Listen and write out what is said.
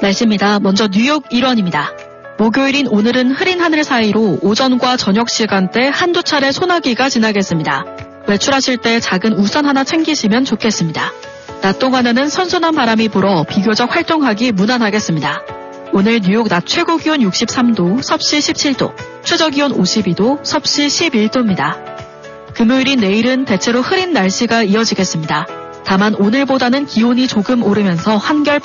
날씨입니다. 먼저 뉴욕 일원입니다. 목요일인 오늘은 흐린 하늘 사이로 오전과 저녁 시간대 한두 차례 소나기가 지나겠습니다. 외출하실 때 작은 우산 하나 챙기시면 좋겠습니다. 낮 동안에는 선선한 바람이 불어 비교적 활동하기 무난하겠습니다. 오늘 뉴욕 낮 최고 기온 63도, 섭씨 17도, 최저 기온 52도, 섭씨 11도입니다. 금요일인 내일은 대체로 흐린 날씨가 이어지겠습니다. 다만 오늘보다는 기온이 조금 오르면서 한결